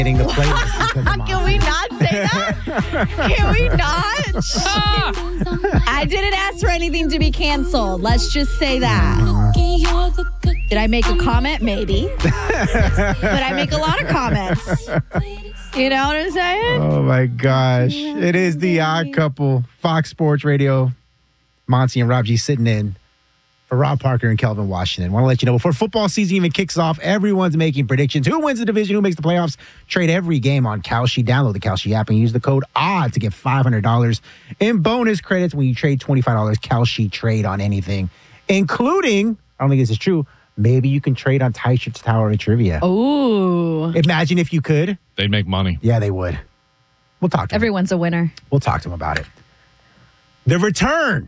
hitting the playlist. Can we not say that? Can we not? I didn't ask for anything to be canceled. Let's just say that. Did I make a comment? Maybe. But I make a lot of comments. You know what I'm saying? Oh, my gosh. It is the Odd Couple, Fox Sports Radio. Monty and Rob G sitting in for Rob Parker and Kelvin Washington. Want to let you know, before football season even kicks off, everyone's making predictions. Who wins the division? Who makes the playoffs? Trade every game on Kalshi. Download the Kalshi app and use the code ODD to get $500 in bonus credits when you trade $25 Kalshi trade on anything, including, I don't think this is true, maybe you can trade on Tyshirt Tower and Trivia. Ooh. Imagine if you could. They'd make money. Yeah, they would. We'll talk to them. Everyone's a winner. We'll talk to them about it. The return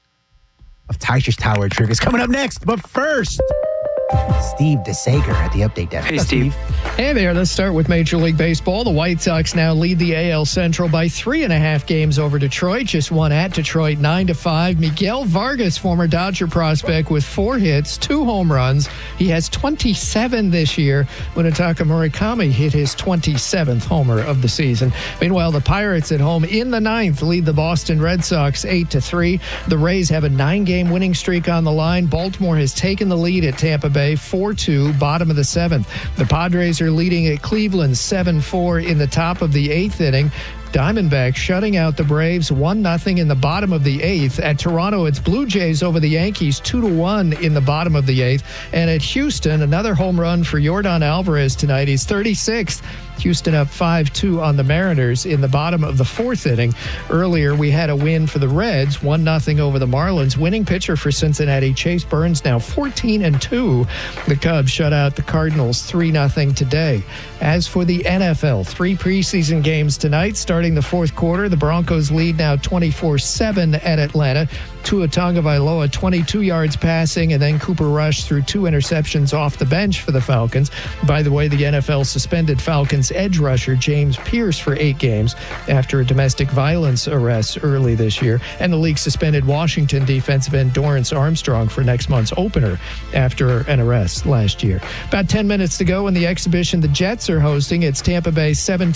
of Tyshirt Tower Trivia is coming up next. But first, Steve DeSager at the Update Desk. Hey, Steve. Hey there. Let's start with Major League Baseball. The White Sox now lead the AL Central by 3.5 games over Detroit. Just one at Detroit, 9-5. Miguel Vargas, former Dodger prospect, with 4 hits, 2 home runs. He has 27 this year. Munetaka Murakami hit his 27th homer of the season. Meanwhile, the Pirates at home in the 9th lead the Boston Red Sox 8-3. The Rays have a 9-game winning streak on the line. Baltimore has taken the lead at Tampa Bay 4-2, bottom of the 7th. The Padres are leading at Cleveland 7-4 in the top of the 8th inning. Diamondbacks shutting out the Braves 1-0 in the bottom of the 8th. At Toronto, it's Blue Jays over the Yankees 2-1 in the bottom of the 8th. And at Houston, another home run for Yordan Alvarez tonight. He's 36th. Houston up 5-2 on the Mariners in the bottom of the 4th inning. Earlier, we had a win for the Reds, 1-0 over the Marlins. Winning pitcher for Cincinnati, Chase Burns, now 14-2. The Cubs shut out the Cardinals 3-0 today. As for the NFL, 3 preseason games tonight. Starting the 4th quarter, the Broncos lead now 24-7 at Atlanta. Tua Tagovailoa, 22 yards passing, and then Cooper Rush threw 2 interceptions off the bench for the Falcons. By the way, the NFL suspended Falcons edge rusher James Pierce for 8 games after a domestic violence arrest early this year. And the league suspended Washington defensive end Dorrance Armstrong for next month's opener after an arrest last year. About 10 minutes to go in the exhibition the Jets are hosting. It's Tampa Bay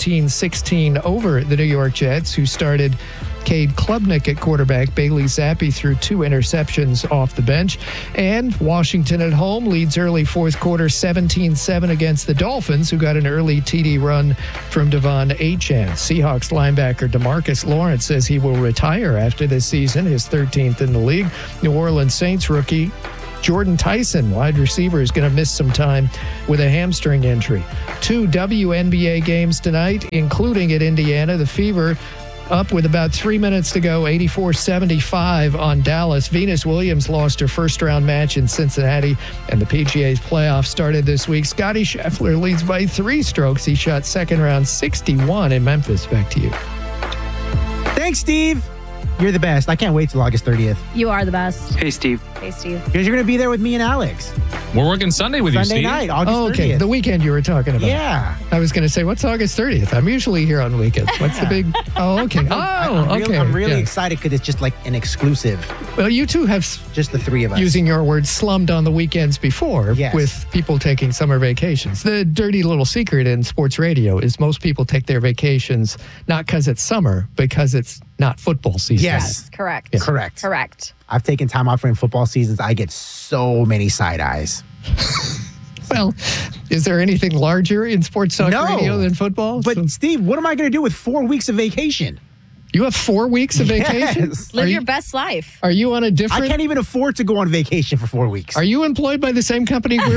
17-16 over the New York Jets, who started Cade Klubnik at quarterback. Bailey Zappi threw 2 interceptions off the bench. And Washington at home leads early 4th quarter 17-7 against the Dolphins, who got an early TD run from Devon Achane. Seahawks linebacker DeMarcus Lawrence says he will retire after this season, his 13th in the league. New Orleans Saints rookie Jordan Tyson, wide receiver, is going to miss some time with a hamstring injury. 2 WNBA games tonight, including at Indiana. The Fever up with about 3 minutes to go, 84-75 on Dallas. Venus Williams lost her first-round match in Cincinnati, and the PGA's playoffs started this week. Scottie Scheffler leads by 3 strokes. He shot second round 61 in Memphis. Back to you. Thanks, Steve. You're the best. I can't wait till August 30th. You are the best. Hey, Steve. Hey, Steve. Because you're going to be there with me and Alex. We're working Sunday with you, Sunday Steve. night, August 30th. Okay, the weekend you were talking about. Yeah. I was going to say, what's August 30th? I'm usually here on weekends. What's the big... Oh, okay. I'm really excited because it's just like an exclusive. Well, you two have, just the 3 of us, using your words, slummed on the weekends before, yes, with people taking summer vacations. The dirty little secret in sports radio is most people take their vacations not because it's summer, because it's not football season. Yes. Correct. Yeah. Correct. Correct. I've taken time off during football seasons. I get so many side eyes. Well, is there anything larger in sports talk radio than football? But Steve, what am I going to do with 4 weeks of vacation? You have 4 weeks of vacation? Yes. Live your best life. Are you on a different... I can't even afford to go on vacation for 4 weeks. Are you employed by the same company we're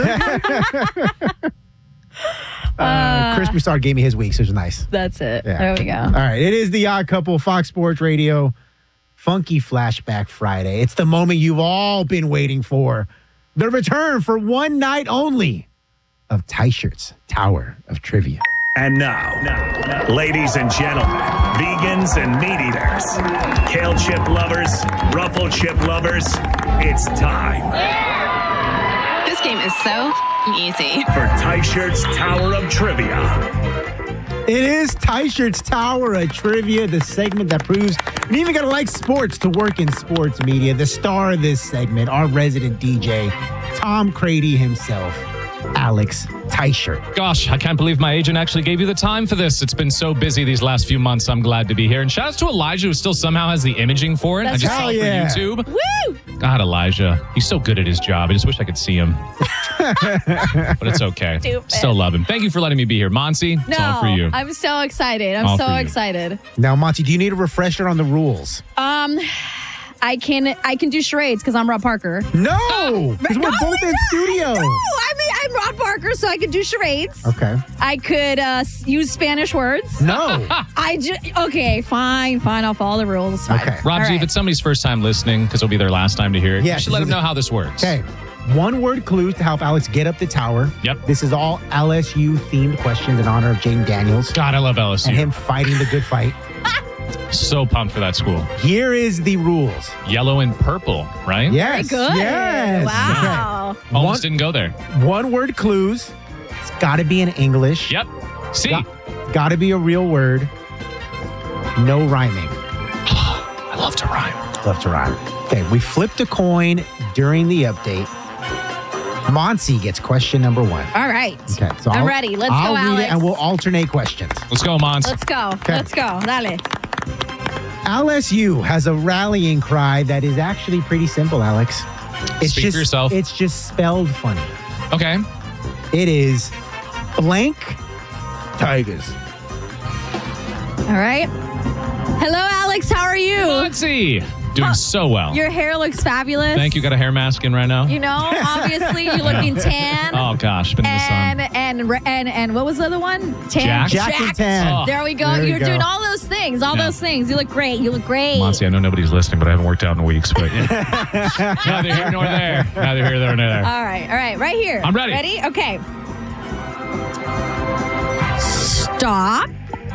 Chris Broussard gave me his weeks, which was nice. That's it. Yeah. There we go. All right. It is the Odd Couple, Fox Sports Radio, Funky Flashback Friday. It's the moment you've all been waiting for. The return for one night only of Tyshirt Tower of Trivia. And now, ladies and gentlemen, vegans and meat eaters, kale chip lovers, ruffle chip lovers, it's time. This game is so easy. For Tyshirt's Tower of Trivia. It is Tyshirt's Tower of Trivia, the segment that proves you even gotta like sports to work in sports media. The star of this segment, our resident DJ, Tom Crady himself. Alex Teichert. Gosh, I can't believe my agent actually gave you the time for this. It's been so busy these last few months. I'm glad to be here. And shout out to Elijah, who still somehow has the imaging for it. That's I just right. saw it Yeah. for YouTube. Woo! God, Elijah. He's so good at his job. I just wish I could see him. But it's okay. Stupid. Still love him. Thank you for letting me be here. Monty, it's all for you. I'm so excited. I'm All so for you. excited. Now, Monty, do you need a refresher on the rules? I can do charades because I'm Rob Parker. No, because we're both in studio. I'm Rob Parker, so I could do charades. Okay. I could use Spanish words. No. Okay, fine. I'll follow the rules. Fine. Okay. Rob All G, right. if it's somebody's first time listening, because it'll be their last time to hear it, Yeah, you should let them know how this works. Okay. One word clues to help Alex get up the tower. Yep. This is all LSU themed questions in honor of Jaden Daniels God, I love LSU. and him fighting the good fight. So pumped for that school. Here is the rules. Yellow and purple, right? Yes. Good. Yes. Wow. Okay. Almost didn't go there. One word clues. It's got to be in English. Yep. See, Got to be a real word. No rhyming. I love to rhyme. Love to rhyme. Okay, we flipped a coin during the update. Monty gets question number 1. All right. Okay, so I'm ready. Let's I'll go, read Alex. it and we'll alternate questions. Let's go, Mons. Let's go. Okay. Let's go. Dale. LSU has a rallying cry that is actually pretty simple, Alex. Speak for yourself. It's just spelled funny. Okay. It is blank Tigers. All right. Hello, Alex. How are you? Monty, doing so well. Your hair looks fabulous. Thank you. Got a hair mask in right now. You know, obviously you're looking tan. Oh gosh, been in the sun. And what was the other one? Tan. Jack and Tan. Oh. There we go. There we You're go. doing all those things. All Yeah. those things. You look great. You look great. Monty, I know nobody's listening, but I haven't worked out in weeks. But neither here nor there. Neither here nor there. All right. Right here. I'm ready. Ready? Okay. Stop.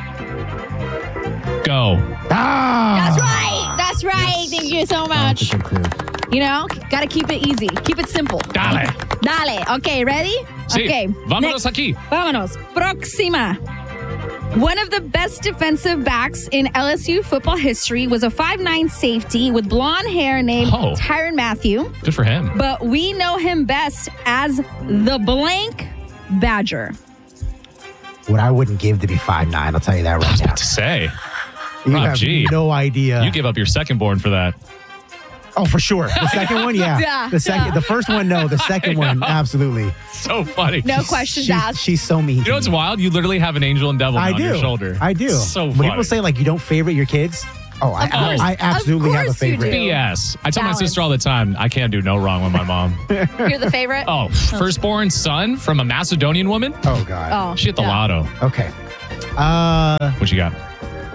Go. Ah! That's right. Thank you so much. That's a good clue. You know, got to keep it easy. Keep it simple. Dale. Dale. Okay, ready? Sí. Okay. Vámonos Next. aquí. Vámonos. Próxima. One of the best defensive backs in LSU football history was a 5'9" safety with blonde hair named Oh. Tyrann Mathieu, Good for him. but we know him best as the blank Badger. What I wouldn't give to be 5'9", I'll tell you that right now. To say, You Rob have G. no idea. you give up your second born for that. Oh, for sure. The second one, yeah. Yeah, The first one, no. The second one, absolutely. So funny. No questions She's, asked. she's so mean. You know what's wild? You literally have an angel and devil I on do. your shoulder. I do. So when funny. people say like you don't favorite your kids, course. I absolutely Of have a course you favorite. do. BS. I tell my Balance. sister all the time, I can't do no wrong with my mom. You're the favorite? Oh, firstborn son from a Macedonian woman? Oh God. Oh, She hit the yeah. lotto. Okay. What you got?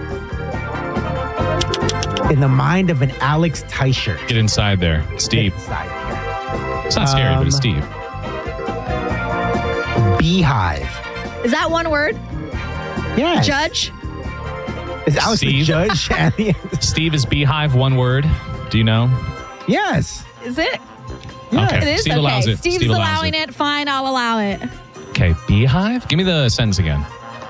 In the mind of an Alex Teichert. Get inside there. Steve. Inside It's not scary, but it's Steve. here. Beehive. Is that one word? Yes. Judge? Is Alex the Steve? judge? at the end? Steve is beehive, one word. Do you know? Yes. Is it? Yes. Okay. It is? Steve okay. allows it. Steve's Steve allows allowing it. Fine, I'll allow it. Okay, beehive? Give me the sentence again.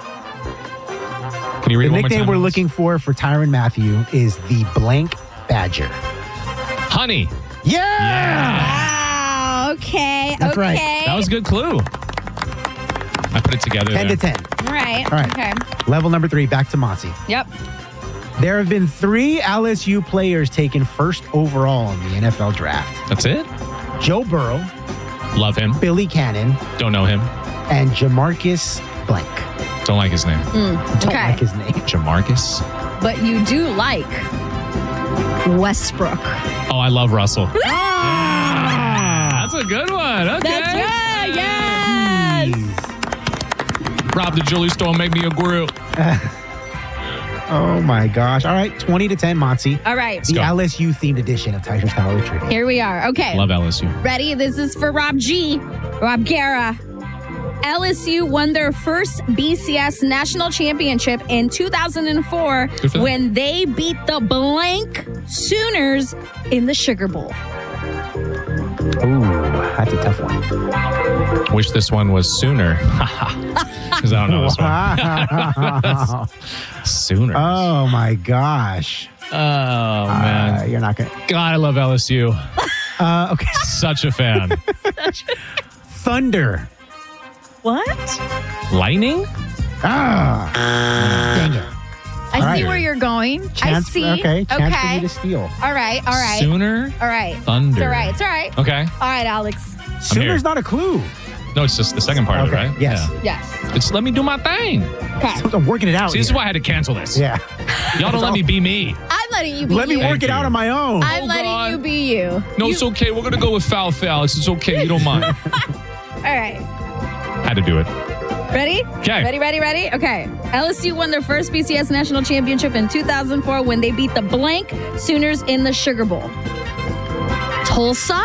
Can you read The it one more nickname time? we're looking for Tyrann Mathieu is the blank Badger. Honey. Yeah. Wow. Okay. That's okay. right. That was a good clue. I put it together 10 there. to 10. All right. All right. Okay. Level number 3, back to Monty. Yep. There have been 3 LSU players taken first overall in the NFL draft. That's it? Joe Burrow, Love him. Billy Cannon, Don't know him. and Jamarcus blank. Don't like his name. Don't Okay. like his name. Jamarcus? But you do like Westbrook. Oh, I love Russell. That's a good one. Okay. That's right. Yes. Rob the jewelry store, make me a grill. Oh my gosh. All right, 20 to 10, Monty. All right. The go. LSU themed edition of Tiger's Tower Trivia. Here we are. Okay. Love LSU. Ready? This is for Rob G. Rob Guerra. LSU won their first BCS national championship in 2004 Good for them. when they beat the blank Sooners in the Sugar Bowl. Ooh, that's a tough one. Wish this one was sooner. Because I don't know this one. Wow. Sooner. Oh my gosh. Oh, man. You're not going to. God, I love LSU. Okay. Such a fan. Thunder. What? Lightning? Dang it. I All see right. where you're going. Chance, I see. Okay, chance for you to steal. All right. All right. Sooner? All right. Thunder. It's all right. It's all right. Okay. All right, Alex. Sooner's not a clue. No, it's just the second part of it, Okay, right? yes. Yeah. Yes. It's let me do my thing. Okay. I'm working it out. See, this is here. why I had to cancel this. Yeah. Y'all don't let me be me. I'm letting you be Let me you. work Thank it out you. on my own. I'm Oh, letting God. you be you. No, it's okay. We're going to go with foul. It's okay. You don't mind. All right. Had to do it. Ready? 'Kay. Ready? Okay. LSU won their first BCS national championship in 2004 when they beat the blank Sooners in the Sugar Bowl. Tulsa?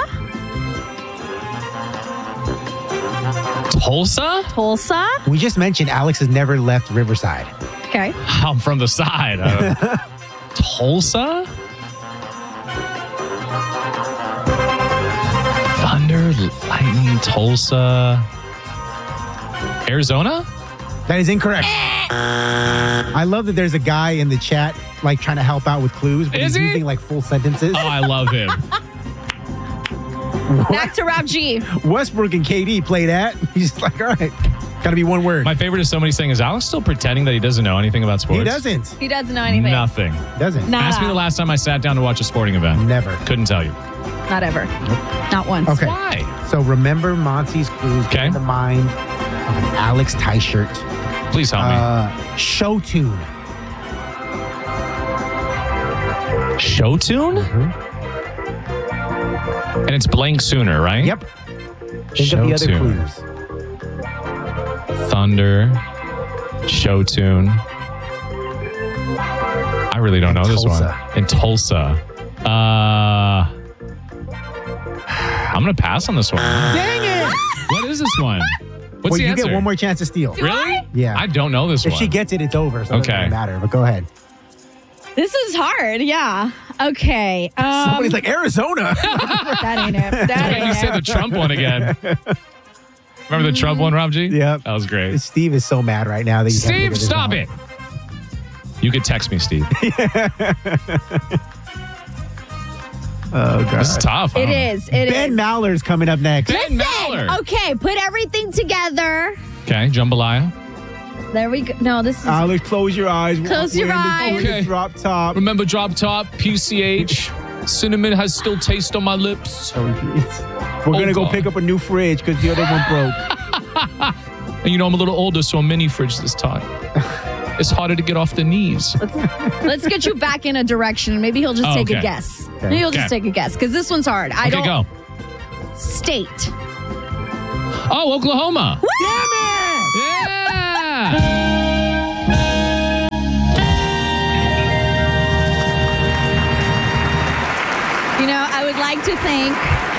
Tulsa? We just mentioned Alex has never left Riverside. Okay. I'm from the side. Tulsa? Thunder, lightning, Tulsa. Arizona? That is incorrect. I love that there's a guy in the chat like trying to help out with clues, but Is he's he? using like full sentences. Oh, I love him. Back to Rob G. Westbrook and KD play that. He's just like, all right, gotta be one word. My favorite is somebody saying, is Alex still pretending that he doesn't know anything about sports? He doesn't. He doesn't know anything. Nothing. Doesn't. Nada. Ask me the last time I sat down to watch a sporting event. Never. Couldn't tell you. Not ever. Not once. Okay. Why? So remember Monty's clues. Okay. In the mind of an Alex tie shirt. Please help me. Show tune. Show tune? And it's blank Sooner, right? Yep. Think of the other Show tune. clues. Thunder. Show tune. I really don't know this Tulsa. one. In Tulsa. I'm going to pass on this one. Dang it! What is this one? What's Well, the you answer? get one more chance to steal. Really? Yeah. I don't know this If one. she gets it, it's over. So it Okay. doesn't matter. But go ahead. This is hard. Yeah. Okay. Somebody's like Arizona. That ain't it. That you ain't say it. the Trump one again. Remember the Trump one, Rob G? Yep. That was great. Steve is so mad right now that you can't figure Steve, this stop out. it. You could text me, Steve. Oh god. This is tough. It is. It Ben is. Maller's coming up next. Ben Maller. Okay, put everything together. Okay, jambalaya. There we go. No, this is. Alex, close your eyes. Close your eyes. Okay. Drop top. Remember drop top, PCH. Cinnamon has still taste on my lips. We're gonna Oh, go God. pick up a new fridge because the other one broke. And you know I'm a little older, so a mini fridge this time. It's harder to get off the knees. Let's get you back in a direction. Maybe he'll just take a Okay. guess. Okay. Maybe he'll just Okay. take a guess because this one's hard. I Okay, don't. go. State. Oh, Oklahoma. Damn Yeah. You know, I would like to thank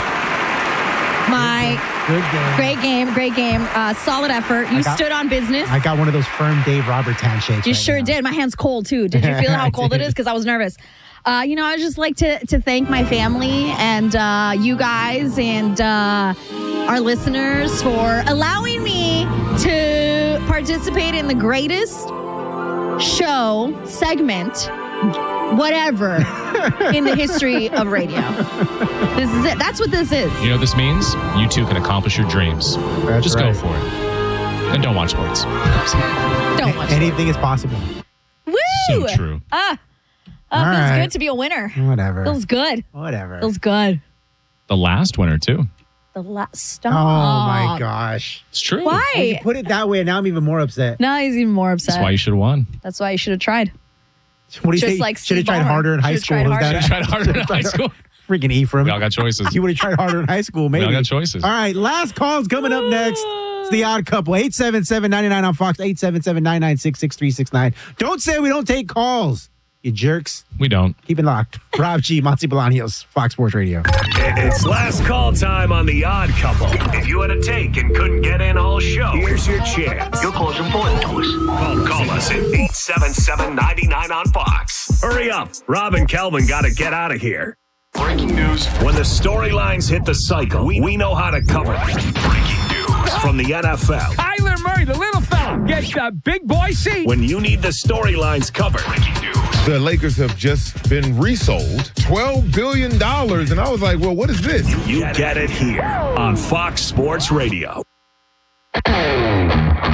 my it! Good game. great game, solid effort. You got- stood on business. I got one of those firm Dave Roberts handshakes. You right sure now. did. My hand's cold too. Did you feel how I cold it did. is? Because I was nervous. You know, I would just like to thank my family and you guys and our listeners for allowing me to participate in the greatest show, segment, whatever, in the history of radio. This is it. That's what this is. You know what this means? You too can accomplish your dreams. That's Just right. go for it. And don't watch sports. Don't watch it. Anything is possible. Woo! So true. All Feels right. good to be a winner. Whatever. Feels good. Whatever. Feels good. The last winner, too. The last stop. Oh my gosh. It's true. Why? You put it that way, and now I'm even more upset. Now he's even more upset. That's why you should have won. That's why you should have tried. What do you Just think? like Should have Steve tried Ballmer. harder in high Should've school. tried Is harder. that- You tried harder in high school. Freaking Ephraim. We all got choices. You would have tried harder in high school, maybe. We all got choices. All right, last call's coming up next. It's the Odd Couple. 877-99 on Fox. 877-996-6369. Don't say we don't take calls, you jerks. We don't. Keep it locked. Rob G, Monty Bolaños, Fox Sports Radio. It's last call time on The Odd Couple. If you had a take and couldn't get in all show, here's your chance. Your call is important to us. Call us at 877-99 on Fox. Hurry up. Rob and Kelvin got to get out of here. Breaking news. When the storylines hit the cycle, we know how to cover them. Breaking news from the NFL. Kyler Murray, the little fella, gets the big boy seat. When you need the storylines covered. Breaking news. The Lakers have just been resold $12 billion. And I was like, well, what is this? You get it here on Fox Sports Radio.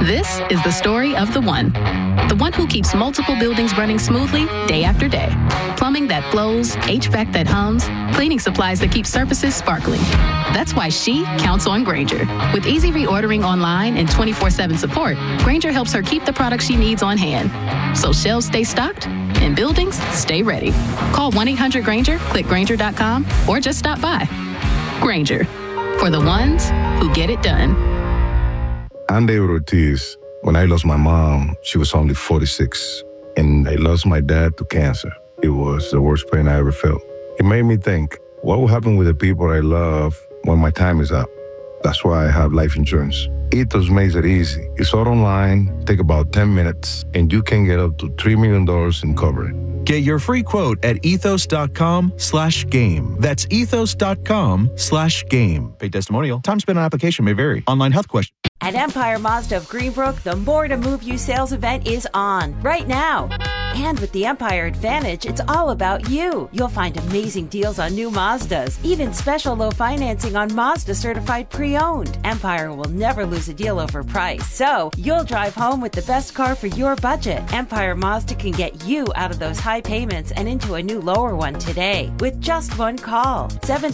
This is the story of the one who keeps multiple buildings running smoothly day after day. Plumbing that flows, HVAC that hums, cleaning supplies that keep surfaces sparkling. That's why she counts on Grainger. With easy reordering online and 24/7 support, Grainger helps her keep the products she needs on hand. So shelves stay stocked and buildings stay ready. Call 1-800-GRAINGER, click Grainger.com, or just stop by. Grainger, for the ones who get it done. I'm David Ortiz. When I lost my mom, she was only 46, and I lost my dad to cancer. It was the worst pain I ever felt. It made me think, what will happen with the people I love when my time is up? That's why I have life insurance. Ethos makes it easy. It's all online, take about 10 minutes, and you can get up to $3 million in coverage. Get your free quote at ethos.com/game. That's ethos.com/game. Paid testimonial. Time spent on application may vary. Online health question. At Empire Mazda of Greenbrook, the More to Move You sales event is on right now. And with the Empire Advantage, it's all about you. You'll find amazing deals on new Mazdas, even special low financing on Mazda certified pre-owned. Empire will never lose a deal over price, so you'll drive home with the best car for your budget. Empire Mazda can get you out of those high payments and into a new lower one today with just one call.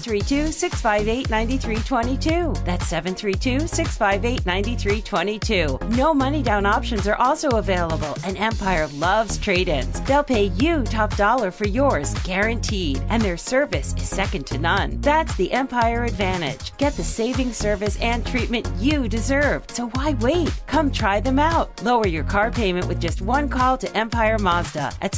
732-658-9322. That's 732-658-9322. No money down options are also available, and Empire loves trade-ins. They'll pay you top dollar for yours, guaranteed, and their service is second to none. That's the Empire Advantage. Get the saving service and treatment you deserve. So why wait? Come try them out. Lower your car payment with just one call to Empire Mazda at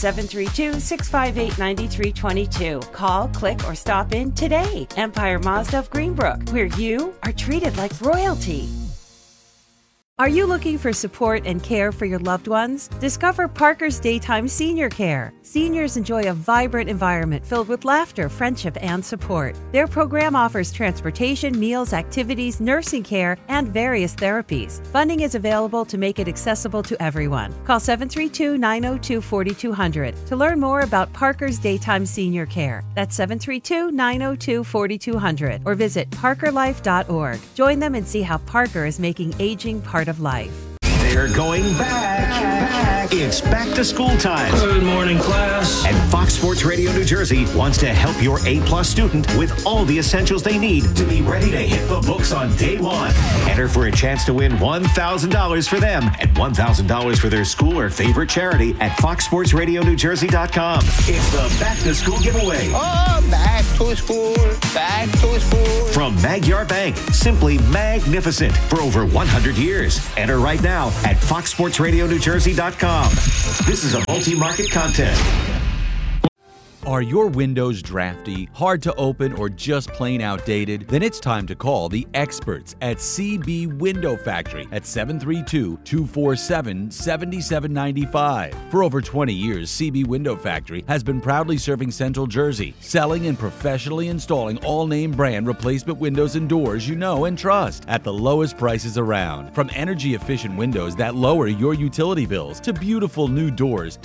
732-658-9322. Call, click, or stop in today. Empire Mazda of Greenbrook, where you are treated like royalty. Are you looking for support and care for your loved ones? Discover Parker's Daytime Senior Care. Seniors enjoy a vibrant environment filled with laughter, friendship, and support. Their program offers transportation, meals, activities, nursing care, and various therapies. Funding is available to make it accessible to everyone. Call 732-902-4200 to learn more about Parker's Daytime Senior Care. That's 732-902-4200 or visit parkerlife.org. Join them and see how Parker is making aging part of life. They're going back. It's back to school time. Good morning, class. And Fox Sports Radio New Jersey wants to help your A+ student with all the essentials they need to be ready to hit the books on day one. Enter for a chance to win $1,000 for them and $1,000 for their school or favorite charity at foxsportsradionewjersey.com. It's the back to school giveaway. Oh, back to school, back to school. From Magyar Bank, simply magnificent for over 100 years. Enter right now at foxsportsradionewjersey.com. This is a multi-market contest. Are your windows drafty, hard to open, or just plain outdated? Then it's time to call the experts at CB Window Factory at 732-247-7795. For over 20 years, CB Window Factory has been proudly serving Central Jersey, selling and professionally installing all name brand replacement windows and doors you know and trust at the lowest prices around. From energy-efficient windows that lower your utility bills to beautiful new doors